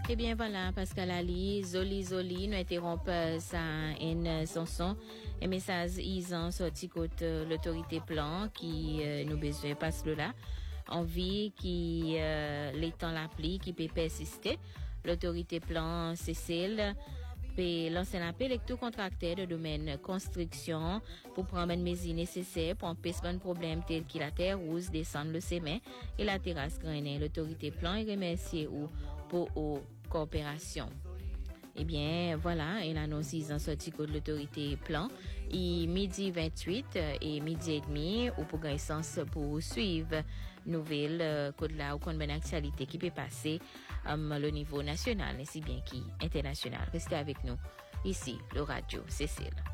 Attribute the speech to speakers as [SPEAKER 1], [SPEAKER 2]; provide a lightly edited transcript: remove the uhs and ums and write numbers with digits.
[SPEAKER 1] Eh bien voilà, Pascal Ali, Zoli, nous interrompons ça en chanson. Un message isant sorti côté l'autorité plan qui nous besoin passe là. Envie qui l'étant l'appli qui peut persister. L'autorité plan Cécile peut lancer un appel avec tout contracteur de domaine construction pour prendre une mesure nécessaire pour empêcher un problème tel que la terre rouge descendre le sémin et la terrasse grainée. L'autorité plan et remercier ou pour coopération. Eh bien, voilà, il annonce en sorti de l'autorité plan. Et midi 28 et midi et demi, ou pour gagner sens pour suivre nouvelles code là ou qu'on bonne actualité qui peut passer le niveau national, ainsi bien qu'international. Restez avec nous ici, le radio Cécile.